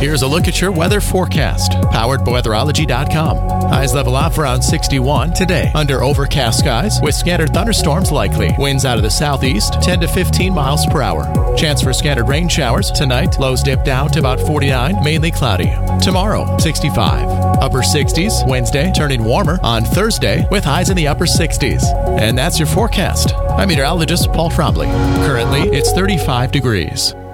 Here's a look at your weather forecast, powered by weatherology.com. Highs level off around 61 today, under overcast skies with scattered thunderstorms likely. Winds out of the southeast, 10 to 15 miles per hour. Chance for scattered rain showers tonight. Lows dip down to about 49, mainly cloudy. Tomorrow, 65. Upper 60s. Wednesday, turning warmer on Thursday with highs in the upper 60s. And that's your forecast. I'm meteorologist Paul Trombley. Currently, it's 35 degrees.